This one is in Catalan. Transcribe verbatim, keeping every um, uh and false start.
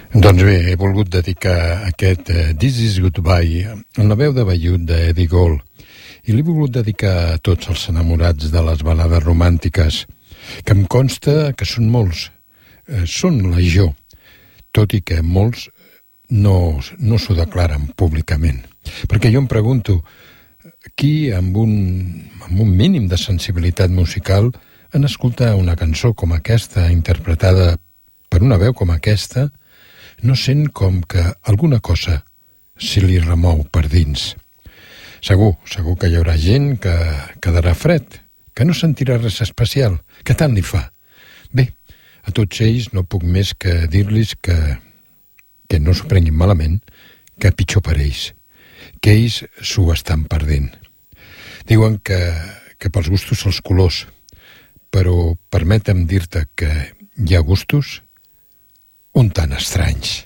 Doncs bé, he volgut dedicar aquest uh, This is Goodbye en la veu de vellut d'Eddie Gold i l'he volgut dedicar a tots els enamorats de les balades romàntiques, que em consta que són molts, uh, són legió, tot i que molts no, no s'ho declaren públicament. Perquè jo em pregunto, qui amb un, amb un mínim de sensibilitat musical en escoltar una cançó com aquesta, interpretada per una veu com aquesta, no sent com que alguna cosa se li remou per dins. Segur, segur que hi haurà gent que quedarà fred, que no sentirà res especial, que tant li fa. Bé, a tots ells no puc més que dir-los que, que no s'ho prenguin malament, que pitjor per ells, que ells s'ho estan perdent. Diuen que, que pels gustos els colors, però permetem dir-te que hi ha gustos un tant estranys.